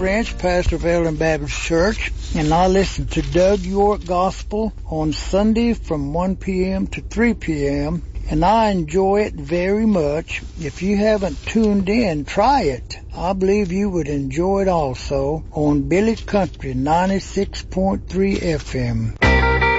French, pastor of Ellen Baptist Church, and I listen to Doug York Gospel on Sunday from 1 p.m. to 3 p.m., and I enjoy it very much. If you haven't tuned in, try it. I believe you would enjoy it also on Billy Country 96.3 FM.